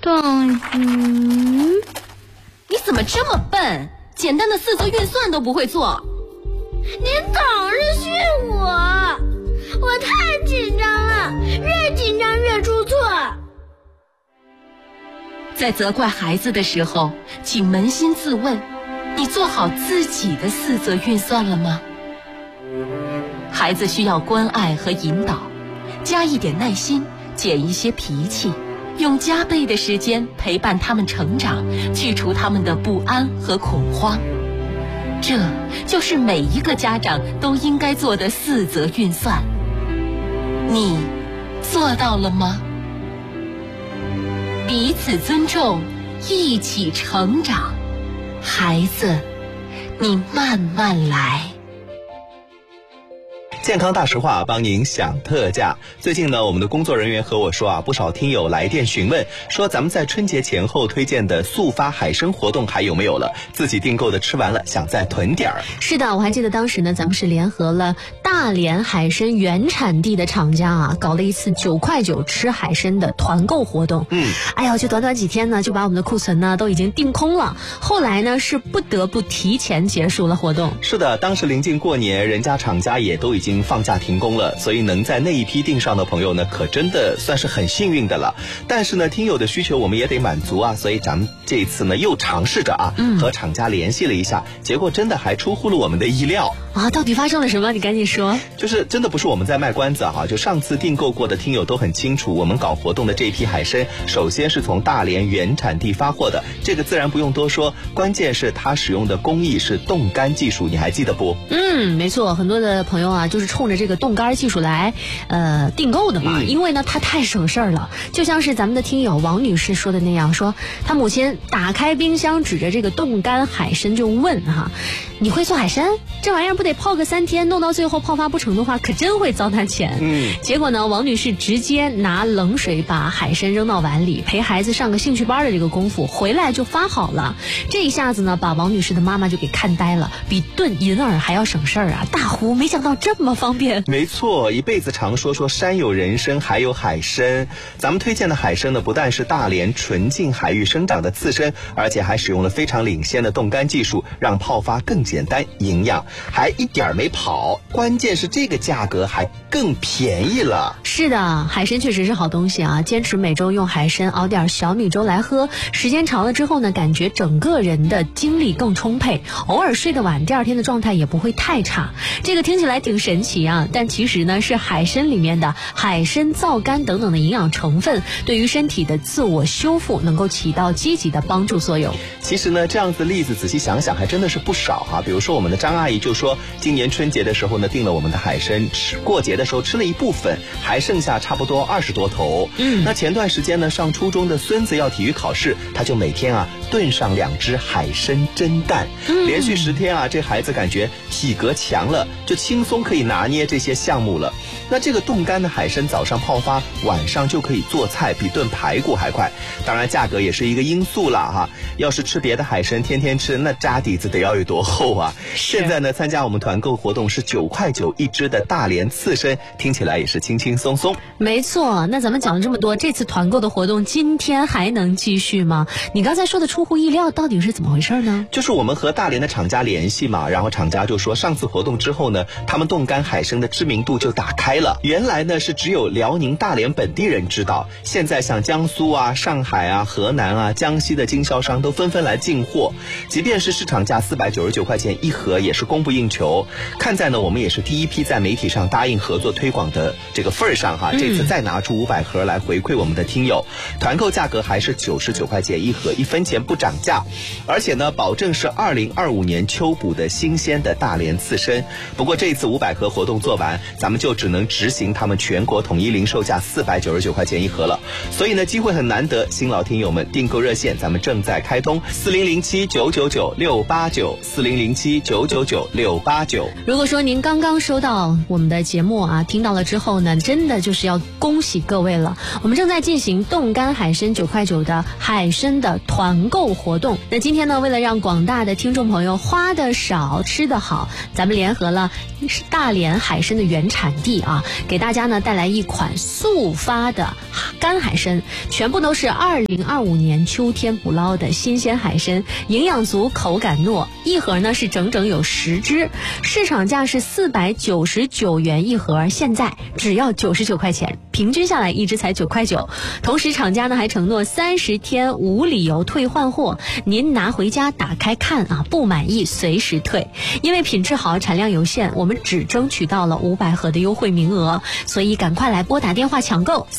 等于…… 你怎么这么笨？简单的四则运算都不会做。 您总是训我太紧张了，越紧张越出错。 在责怪孩子的时候，请扪心自问，你做好自己的四则运算了吗？孩子需要关爱和引导，加一点耐心，减一些脾气，用加倍的时间陪伴他们成长，去除他们的不安和恐慌。这就是每一个家长都应该做的四则运算。你做到了吗？彼此尊重，一起成长。孩子，你慢慢来。 健康大实话帮您享特价。最近呢，我们的工作人员和我说啊，不少听友来电询问，说咱们在春节前后推荐的速发海参活动还有没有了？自己订购的吃完了，想再囤点儿。 是的，我还记得当时呢，咱们是联合了大连海参原产地的厂家啊，搞了一次9块9吃海参的团购活动。哎呀，就短短几天呢，就把我们的库存呢都已经订空了。后来呢，是不得不提前结束了活动。 是的，当时临近过年，人家厂家也都已经放假停工了，所以能在那一批订上的朋友呢，可真的算是很幸运的了。但是呢，听友的需求我们也得满足啊，所以咱们这一次呢又尝试着和厂家联系了一下，结果真的还出乎了我们的意料啊！到底发生了什么？你赶紧说。 就是真的不是我们在卖关子就上次订购过的听友都很清楚，我们搞活动的这一批海参，首先是从大连原产地发货的，这个自然不用多说，关键是它使用的工艺是冻干技术，你还记得不？ 没错，很多的朋友啊，就是冲着这个冻干技术来订购的嘛，因为呢它太省事儿了。就像是咱们的听友王女士说的那样，说她母亲打开冰箱，指着这个冻干海参就问你会做海参？这玩意儿不得泡个3天，弄到最后泡发不成的话，可真会糟蹋钱。结果呢，王女士直接拿冷水把海参扔到碗里，陪孩子上个兴趣班的这个功夫，回来就发好了。这一下子呢，把王女士的妈妈就给看呆了，比炖银耳还要省事儿啊！大呼没想到这么方便。 没错，一辈子常说山有人参，还有海参。咱们推荐的海参呢，不但是大连纯净海域生长的刺参，而且还使用了非常领先的冻干技术，让泡发更简单、营养，还一点没跑。关键是这个价格还更便宜了。 是的，海参确实是好东西啊！坚持每周用海参熬点小米粥来喝，时间长了之后呢，感觉整个人的精力更充沛，偶尔睡得晚，第二天的状态也不会太差。这个听起来挺神奇啊，但其实呢，是海参里面的海参皂苷等等的营养成分，对于身体的自我修复能够起到积极的帮助作用。 其实呢，这样子例子仔细想想还真的是不少比如说我们的张阿姨就说，今年春节的时候呢，订了我们的海参，过节的时候吃了一部分，还剩下差不多20多头。那前段时间呢，上初中的孙子要体育考试，他就每天炖上2只海参蒸蛋，连续10天这孩子感觉体格强了，就轻松可以拿捏这些项目了。那这个冻干的海参早上泡发，晚上就可以做菜，比炖排骨还快。当然价格也是一个因素了要是吃别的海参天天吃，那渣底子得要有多厚啊。现在呢，参加我们团购活动是9块9一只的大连刺参，听起来也是轻轻松松。 没错，那咱们讲了这么多，这次团购的活动今天还能继续吗？你刚才说的出乎意料，到底是怎么回事呢？ 就是我们和大连的厂家联系嘛，然后厂家就说上次活动之后呢，他们冻干海参的知名度就打开了。原来呢是只有辽宁大连本地人知道，现在像江苏上海河南江西的经销商都纷纷来进货，即便是市场价499块钱一盒，也是供不应求。看在呢我们也是第一批在媒体上答应合作推广的这个份儿上这次再拿出500盒来回馈我们的听友，团购价格还是99块钱一盒，1分钱不涨价，而且呢保证是2025年秋捕的新鲜的大连刺参。不过这次500盒活动做完，咱们就只能执行他们全国统一零售价499块钱一盒了。所以呢机会很难得，新老听友们订购热线咱们正在开通，4007-999-689，4007-999-689。 如果说您刚刚收到我们的节目听到了之后呢，真的就是要恭喜各位了。我们正在进行冻干海参9块9的海参的团购购活动。那今天呢，为了让广大的听众朋友花得少吃得好，咱们联合了大连海参的原产地啊，给大家呢带来一款速发的干海参，全部都是2025年秋天捕捞的新鲜海参，营养足，口感糯，一盒呢是整整有10只，市场价是499元一盒，现在只要99块钱，平均下来一只才9块9。同时厂家呢还承诺30天无理由退换货，您拿回家打开看啊，不满意随时退。因为品质好，产量有限，我们只争取到了500盒的优惠名额，所以赶快来拨打电话抢购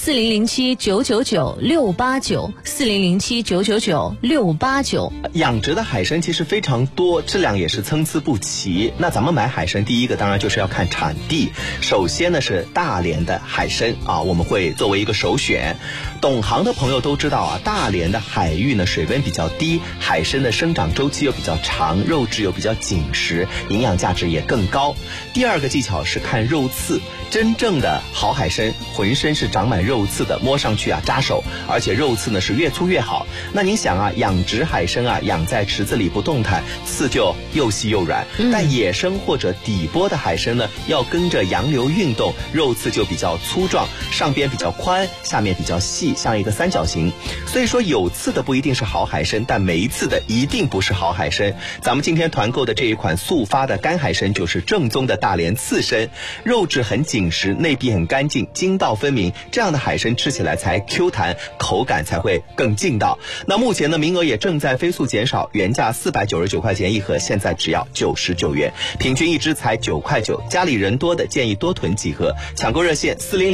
4007-999-689，4007-999-689。 养殖的海参其实非常多，质量也是参差不齐。那咱们买海参，第一个当然就是要看产地，首先呢是大连的海参啊，我们会作为一个首选。懂行的朋友都知道啊，大连的海域呢水温比较低，海参的生长周期又比较长，肉质又比较紧实，营养价值也更高。第二个技巧是看肉刺，真正的好海参浑身是长满肉刺的，摸上去啊扎手，而且肉刺呢是越粗越好。那您想啊，养殖海参啊，养在池子里不动弹，刺就又细又软，但野生或者底波的海参呢，要跟着洋流运动，肉刺就比较粗壮，上边比较宽，下面比较细，像一个三角形。所以说有刺的不一定是好海参，但没刺的一定不是好海参。咱们今天团购的这一款速发的干海参就是正宗的大连刺参，肉质很紧实，内壁很干净，筋道分明，这样的海参吃起来才 Q 弹，口感才会更劲道。那目前的名额也正在飞速减少，原价499块钱一盒，现在只要99元，平均一只才9块9。家里人多的建议多囤几盒，抢购热线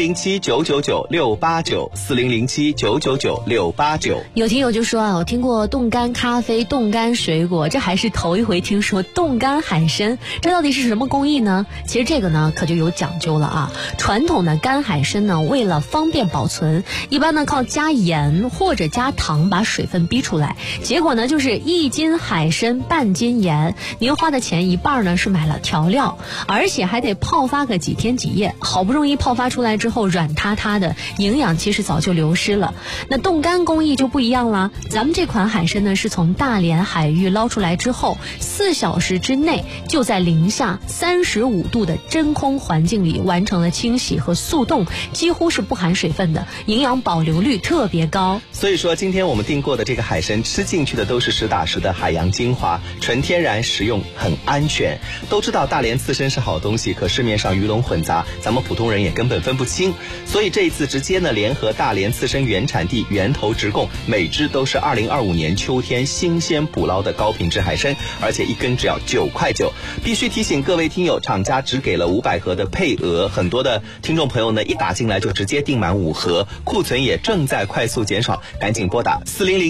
4007-999-689，4007-999-689。 有听友就说啊，我听过冻干咖啡、冻干水果，这还是头一回听说冻干海参，这到底是什么工艺呢？其实这个呢可就有讲究了啊。传统的干海参呢，为了方便保存，一般呢靠加盐或者加糖把水分逼出来，结果呢就是1斤海参半斤盐，您花的钱一半呢是买了调料，而且还得泡发个几天几夜，好不容易泡发出来之后软塌塌的，营养其实早就流失了。那冻干工艺就不一样了，咱们这款海参呢是从大连海域捞出来之后，4小时之内就在零下35度的真空环境里完成了清洗和速冻，几乎是不含水分的，营养保留率特别高。 所以说今天我们订购的这个海参吃进去的都是实打实的海洋精华，纯天然，食用很安全。都知道大连刺参是好东西，可市面上鱼龙混杂，咱们普通人也根本分不清，所以这一次直接呢联合大连刺参原产地源头直供，每只都是2025年秋天新鲜捕捞的高品质海参，而且一根只要9块9。必须提醒各位听友，厂家只给了500盒的配额，很多的听众朋友呢一打进来就直接订满5盒，库存也正在快速减少，赶紧拨打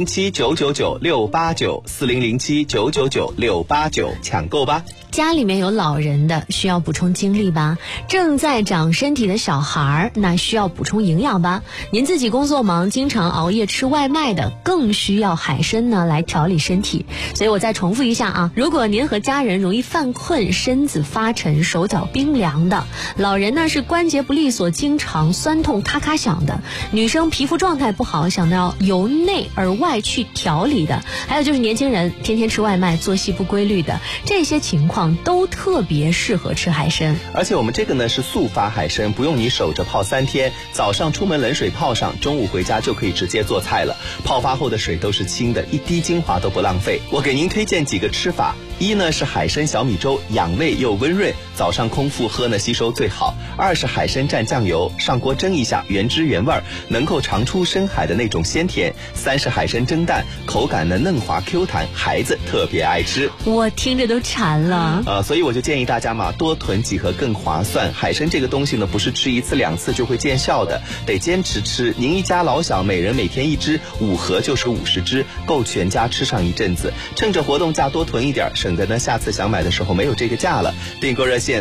4007-999-689，4007-999-689抢购吧。 家里面有老人的需要补充精力吧，正在长身体的小孩那需要补充营养吧，您自己工作忙经常熬夜吃外卖的更需要海参呢来调理身体。所以我再重复一下啊，如果您和家人容易犯困，身子发沉，手脚冰凉的，老人呢是关节不利索，经常酸痛咔咔响的，女生皮肤状态不好，想要由内而外去调理的，还有就是年轻人天天吃外卖，作息不规律的，这些情况都特别适合吃海参。 而且我们这个呢是速发海参，不用你守着泡3天，早上出门冷水泡上，中午回家就可以直接做菜了，泡发后的水都是清的，一滴精华都不浪费。我给您推荐几个吃法，一呢是海参小米粥，养胃又温润，早上空腹喝呢吸收最好。2是海参蘸酱油，上锅蒸一下，原汁原味，能够尝出深海的那种鲜甜。3是海参蒸蛋，口感呢嫩滑 Q 弹，孩子特别爱吃。 我听着都馋了。 所以我就建议大家嘛，多囤几盒更划算。海参这个东西呢，不是吃1次2次就会见效的，得坚持吃。您一家老小每人每天1只，5盒就是50只，够全家吃上一阵子。趁着活动价多囤一点， 省得呢下次想买的时候没有这个价了。订购热线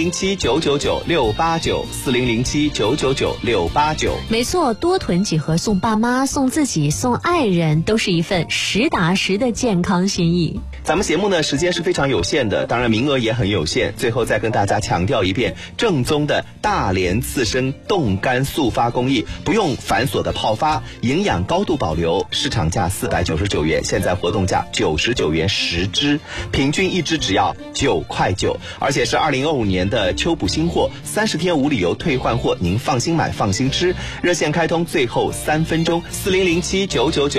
4007-999-689，4007-999-689。 没错，多囤几盒送爸妈、送自己、送爱人，都是一份实打实的健康心意。 咱们节目呢时间是非常有限的，当然名额也很有限。最后再跟大家强调一遍，正宗的大连刺身冻干速发工艺，不用繁琐的泡发，营养高度保留，市场价499元，现在活动价99元10只，平均一只只要9块9，而且是2025年的秋补新货，30天无理由退换货，您放心买放心吃。热线开通最后3分钟，4007-999